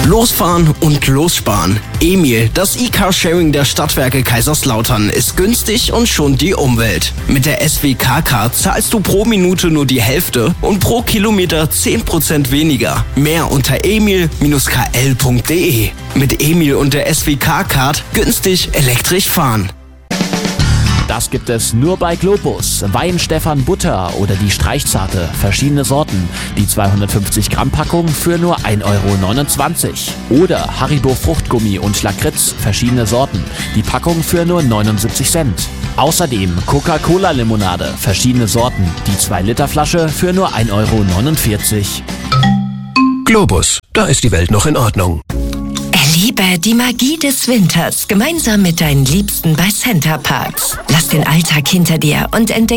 Losfahren und lossparen. Emil, das E-Car-Sharing der Stadtwerke Kaiserslautern, ist günstig und schont die Umwelt. Mit der SWK-Card zahlst du pro Minute nur die Hälfte und pro Kilometer 10% weniger. Mehr unter emil-kl.de. Mit Emil und der SWK-Card günstig elektrisch fahren. Das gibt es nur bei Globus. Weihenstephan Butter oder die Streichzarte, verschiedene Sorten. Die 250 Gramm Packung für nur 1,29 €. Oder Haribo Fruchtgummi und Lakritz, verschiedene Sorten. Die Packung für nur 79 Cent. Außerdem Coca-Cola Limonade, verschiedene Sorten. Die 2-Liter-Flasche für nur 1,49 €. Globus, da ist die Welt noch in Ordnung. Erlebe die Magie des Winters gemeinsam mit deinen Liebsten bei Center Parks. Lass den Alltag hinter dir und entdecke